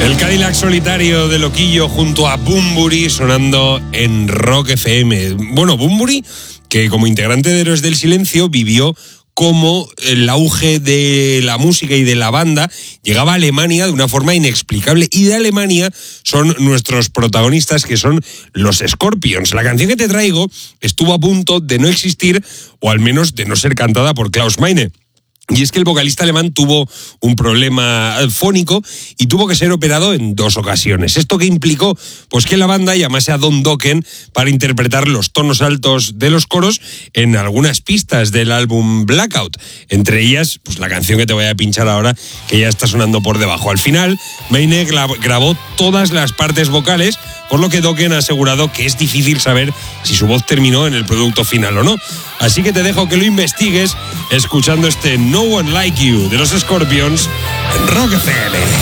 El Cadillac solitario de Loquillo junto a Bunbury sonando en Rock FM. Bueno, Bunbury, que como integrante de Héroes del Silencio vivió cómo el auge de la música y de la banda llegaba a Alemania de una forma inexplicable. Y de Alemania son nuestros protagonistas, que son los Scorpions. La canción que te traigo estuvo a punto de no existir, o al menos de no ser cantada por Klaus Meine. Y es que el vocalista alemán tuvo un problema fónico y tuvo que ser operado en 2 ocasiones. ¿Esto qué implicó? Pues que la banda llamase a Don Dokken para interpretar los tonos altos de los coros en algunas pistas del álbum Blackout. Entre ellas, pues la canción que te voy a pinchar ahora, que ya está sonando por debajo. Al final, Meine grabó todas las partes vocales, por lo que Dokken ha asegurado que es difícil saber si su voz terminó en el producto final o no. Así que te dejo que lo investigues escuchando este No One Like You de los Scorpions en Rock FM.